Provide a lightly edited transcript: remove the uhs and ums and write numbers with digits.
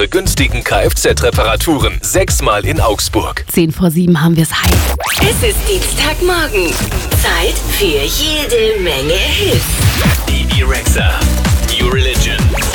Günstigen Kfz-Reparaturen. 6-mal in Augsburg. 6:10 haben wir es heiß. Es ist Dienstagmorgen. Zeit für jede Menge Hits. Die Erexa.